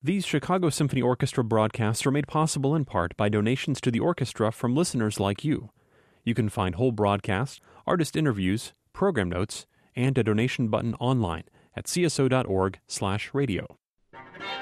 These Chicago Symphony Orchestra broadcasts are made possible in part by donations to the orchestra from listeners like you. You can find whole broadcasts, artist interviews, program notes, and a donation button online at cso.org/radio.